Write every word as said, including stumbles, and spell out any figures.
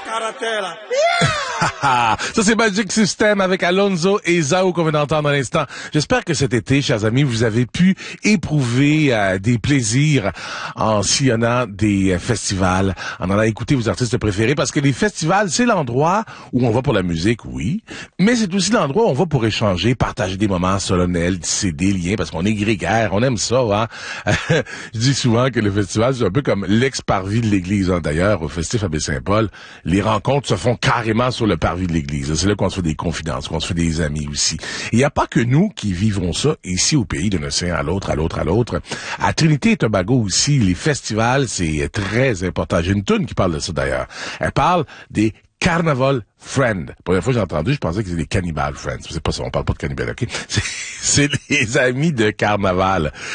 Caratela. Ça, c'est Magic System avec Alonso et Zao qu'on vient d'entendre à l'instant. J'espère que cet été, chers amis, vous avez pu éprouver euh, des plaisirs en sillonnant des euh, festivals, en allant écouter vos artistes préférés, parce que les festivals, c'est l'endroit où on va pour la musique, oui, mais c'est aussi l'endroit où on va pour échanger, partager des moments solennels, tisser des liens, parce qu'on est grégaire, on aime ça, hein. Je dis souvent que le festival, c'est un peu comme l'ex-parvis de l'église, hein. D'ailleurs, au Festif à Baie-Saint-Paul, les rencontres se font carrément sur le parvis de l'église. C'est là qu'on se fait des confidences, qu'on se fait des amis aussi. Il n'y a pas que nous qui vivons ça ici au pays d'un océan à l'autre, à l'autre, à l'autre. À Trinité et Tobago aussi, les festivals, c'est très important. J'ai une toune qui parle de ça d'ailleurs. Elle parle des Carnival Friends. Pour la fois que j'ai entendu, je pensais que c'était des Cannibal Friends. C'est pas ça, on parle pas de cannibales, ok? C'est, c'est les amis de carnaval.